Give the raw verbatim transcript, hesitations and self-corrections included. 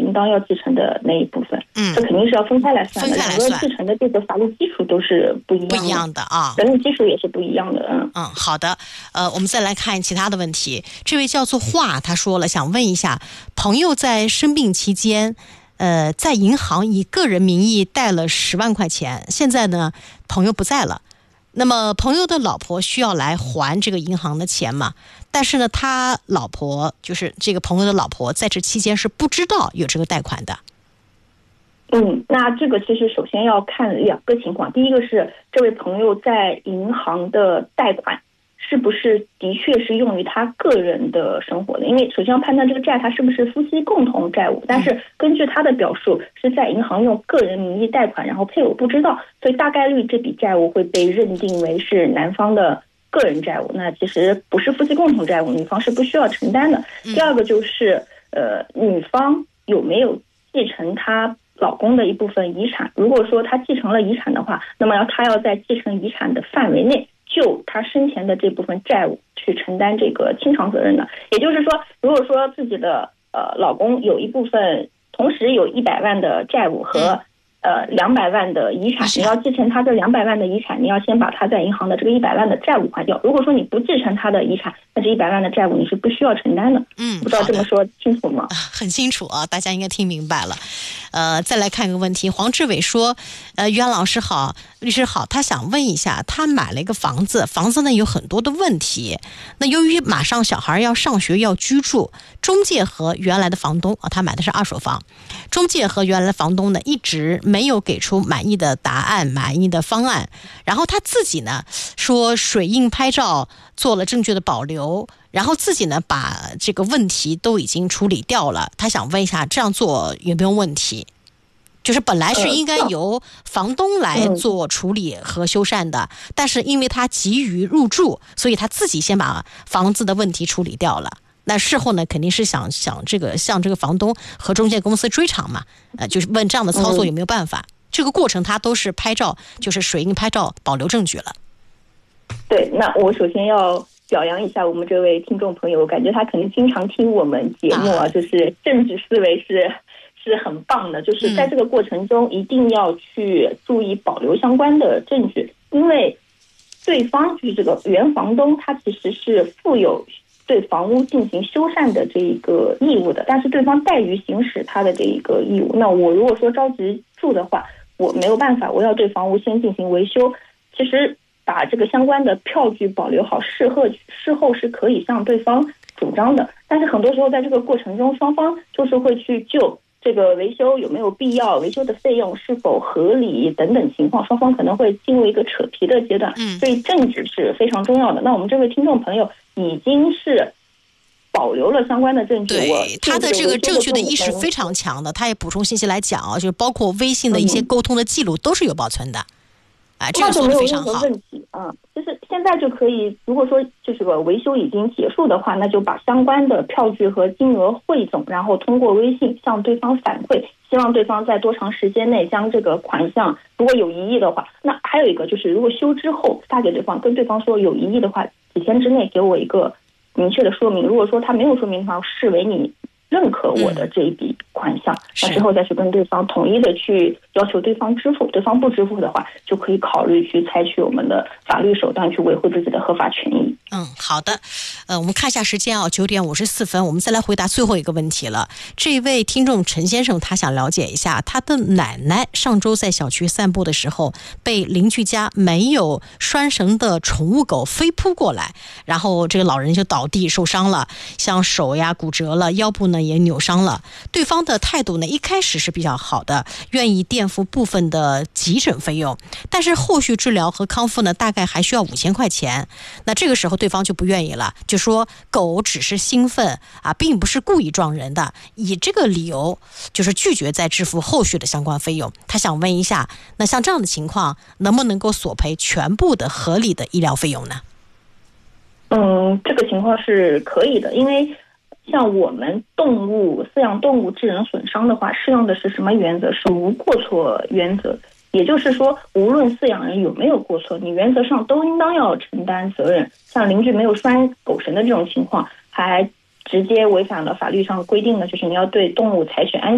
应当要继承的那一部分。 嗯， 这肯定是要分开来算的， 分开来算， 两个继承的这个法律基础都是不一样的， 不一样的啊， 法律基础也是不一样的。嗯嗯，好的。呃，我们再来看其他的问题。这位叫做华，他说了，想问一下，朋友在生病期间，呃，在银行以个人名义贷了十万块钱，现在呢，朋友不在了。那么朋友的老婆需要来还这个银行的钱嘛？但是呢，他老婆就是这个朋友的老婆，在这期间是不知道有这个贷款的。 嗯，那这个其实首先要看两个情况，第一个是这位朋友在银行的贷款是不是的确是用于他个人的生活的，因为首先要判断这个债他是不是夫妻共同债务，但是根据他的表述是在银行用个人名义贷款，然后配偶不知道，所以大概率这笔债务会被认定为是男方的个人债务，那其实不是夫妻共同债务，女方是不需要承担的。第二个就是呃，女方有没有继承她老公的一部分遗产，如果说她继承了遗产的话，那么要她要在继承遗产的范围内就她生前的这部分债务去承担这个清偿责任的。也就是说，如果说自己的呃老公有一部分同时有一百万的债务和呃两百万的遗产，你要继承他这两百万的遗产，你要先把他在银行的这个一百万的债务还掉。如果说你不继承他的遗产，那这一百万的债务你是不需要承担的。 嗯， 不知道这么说清楚吗？ 很清楚啊，大家应该听明白了。呃，再来看一个问题，黄志伟说，呃，于安老师好，律师好，他想问一下，他买了一个房子，房子呢有很多的问题，那由于马上小孩要上学要居住，中介和原来的房东啊，他买的是二手房，中介和原来的房东呢一直没有给出满意的答案、满意的方案，然后他自己呢说水印拍照做了证据的保留，然后自己呢把这个问题都已经处理掉了，他想问一下这样做有没有问题？就是本来是应该由房东来做处理和修缮的，但是因为他急于入住，所以他自己先把房子的问题处理掉了。那事后呢，肯定是想想这个向这个房东和中介公司追偿嘛，呃，就是问这样的操作有没有办法？这个过程他都是拍照，就是水印拍照保留证据了。 对，那我首先要表扬一下我们这位听众朋友，我感觉他可能经常听我们节目啊，就是政治思维是是很棒的，就是在这个过程中一定要去注意保留相关的证据，因为对方就是这个原房东，他其实是负有对房屋进行修缮的这一个义务的，但是对方怠于行使他的这一个义务，那我如果说着急住的话，我没有办法，我要对房屋先进行维修，其实把这个相关的票据保留好，事后事后是可以向对方主张的。但是很多时候在这个过程中，双方就是会去就这个维修有没有必要，维修的费用是否合理等等情况，双方可能会进入一个扯皮的阶段。所以证据是非常重要的。那我们这位听众朋友已经是保留了相关的证据， 对他的这个证据的意识非常强的，他也补充信息来讲啊，就是包括微信的一些沟通的记录都是有保存的。啊，这个做得非常好。 那就没有任何问题啊，就是现在就可以，如果说就是个维修已经结束的话，那就把相关的票据和金额汇总，然后通过微信向对方反馈，希望对方在多长时间内将这个款项，如果有异议的话，那还有一个就是，如果修之后发给对方，跟对方说有异议的话，几天之内给我一个明确的说明。如果说他没有说明的话，视为你认可我的这一笔款项，嗯、那之后再去跟对方统一的去要求对方支付，对方不支付的话，就可以考虑去采取我们的法律手段去维护自己的合法权益。 嗯，好的，呃，我们看一下时间啊，九点五十四分，我们再来回答最后一个问题了。这位听众陈先生，他想了解一下，他的奶奶上周在小区散步的时候，被邻居家没有拴绳的宠物狗飞扑过来，然后这个老人就倒地受伤了，像手呀骨折了，腰部呢也扭伤了。对方的态度呢一开始是比较好的，愿意垫付部分的急诊费用，但是后续治疗和康复呢大概还需要五千块钱。那这个时候对方就不愿意了，就说狗只是兴奋啊，并不是故意撞人的，以这个理由就是拒绝再支付后续的相关费用。他想问一下，那像这样的情况能不能够索赔全部的合理的医疗费用呢？ 嗯，这个情况是可以的，因为像我们动物饲养动物致人损伤的话，适用的是什么原则？是无过错原则。也就是说，无论饲养人有没有过错，你原则上都应当要承担责任。像邻居没有拴狗绳的这种情况，还直接违反了法律上规定的，就是你要对动物采取安